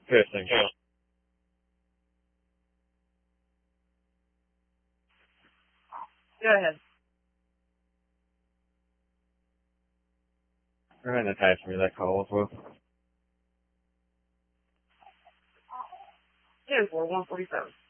Good, thanks. Go ahead. Go ahead and attach me that call as well. 10-4-147.